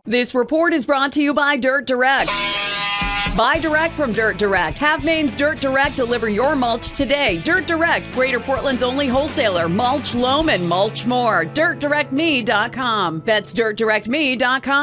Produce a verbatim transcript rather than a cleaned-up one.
This report is brought to you by Dirt Direct. Buy direct from Dirt Direct. Have Maine's Dirt Direct deliver your mulch today. Dirt Direct, Greater Portland's only wholesaler. Mulch, loam, and mulch more. dirt direct me dot com. That's dirt direct me dot com.